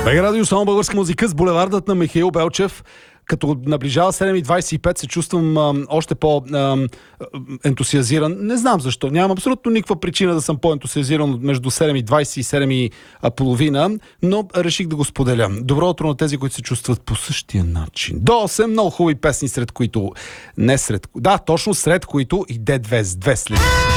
БГ Радио, само българска музика с булевардът на Михаил Белчев. Като наближава 7:25 се чувствам още по-ентусиазиран. Не знам защо. Нямам абсолютно никаква причина да съм по-ентусиазиран между 7:20 и 7:30, но реших да го споделя. Добро утро на тези, които се чувстват по същия начин. До 8 много хубави песни, сред които... точно сред които и D2 с 2 следи.